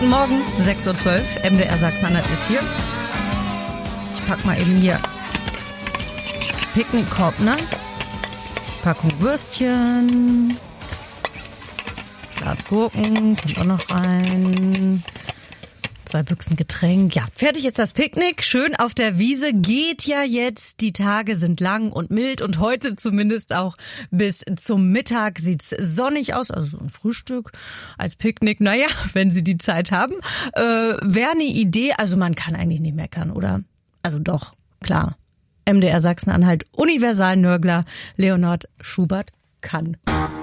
Guten Morgen, 6.12 Uhr, MDR Sachsen-Anhalt ist hier. Ich pack mal eben hier Picknickkorb, ne? Packung Würstchen, Glas Gurken, kommt auch noch rein. 2 Büchsen Getränk. Ja, fertig ist das Picknick. Schön auf der Wiese. Geht ja jetzt. Die Tage sind lang und mild und heute zumindest auch bis zum Mittag sieht's sonnig aus. Also so ein Frühstück als Picknick. Naja, wenn Sie die Zeit haben. Wäre eine Idee. Also man kann eigentlich nicht meckern, oder? Also doch, klar. MDR Sachsen-Anhalt Universalnörgler Leonhard Schubert kann.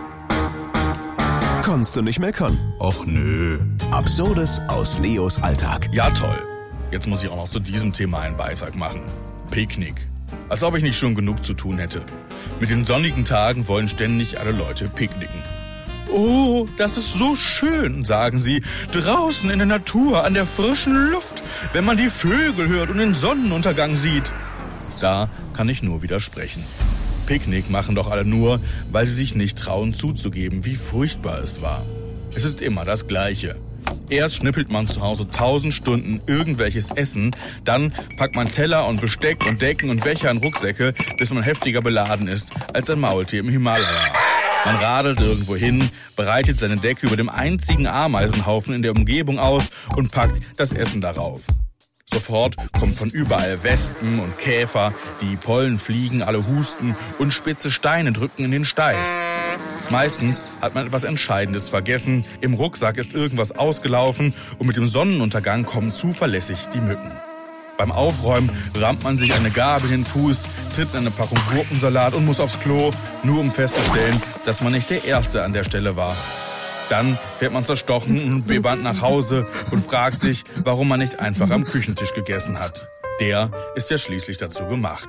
Kannst du nicht meckern? Och nö. Absurdes aus Leos Alltag. Ja toll. Jetzt muss ich auch noch zu diesem Thema einen Beitrag machen. Picknick. Als ob ich nicht schon genug zu tun hätte. Mit den sonnigen Tagen wollen ständig alle Leute picknicken. Oh, das ist so schön, sagen sie. Draußen in der Natur, an der frischen Luft, wenn man die Vögel hört und den Sonnenuntergang sieht. Da kann ich nur widersprechen. Picknick machen doch alle nur, weil sie sich nicht trauen zuzugeben, wie furchtbar es war. Es ist immer das Gleiche. Erst schnippelt man zu Hause 1000 Stunden irgendwelches Essen, dann packt man Teller und Besteck und Decken und Becher in Rucksäcke, bis man heftiger beladen ist als ein Maultier im Himalaya. Man radelt irgendwo hin, bereitet seine Decke über dem einzigen Ameisenhaufen in der Umgebung aus und packt das Essen darauf. Sofort kommen von überall Wespen und Käfer, die Pollen fliegen, alle husten und spitze Steine drücken in den Steiß. Meistens hat man etwas Entscheidendes vergessen, im Rucksack ist irgendwas ausgelaufen und mit dem Sonnenuntergang kommen zuverlässig die Mücken. Beim Aufräumen rammt man sich eine Gabel in den Fuß, tritt in eine Packung Gurkensalat und muss aufs Klo, nur um festzustellen, dass man nicht der Erste an der Stelle war. Dann fährt man zerstochen und bebannt nach Hause und fragt sich, warum man nicht einfach am Küchentisch gegessen hat. Der ist ja schließlich dazu gemacht.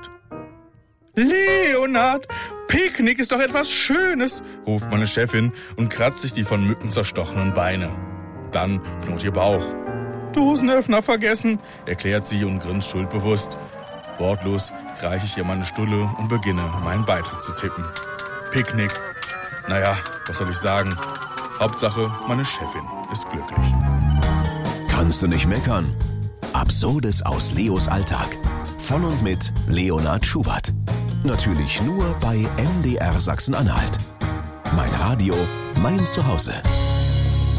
Leonhard, Picknick ist doch etwas Schönes, ruft meine Chefin und kratzt sich die von Mücken zerstochenen Beine. Dann knurrt ihr Bauch. Dosenöffner vergessen, erklärt sie und grinst schuldbewusst. Wortlos reiche ich ihr meine Stulle und beginne, meinen Beitrag zu tippen. Picknick. Naja, was soll ich sagen? Hauptsache, meine Chefin ist glücklich. Kannst du nicht meckern? Absurdes aus Leos Alltag. Von und mit Leonhard Schubert. Natürlich nur bei MDR Sachsen-Anhalt. Mein Radio, mein Zuhause.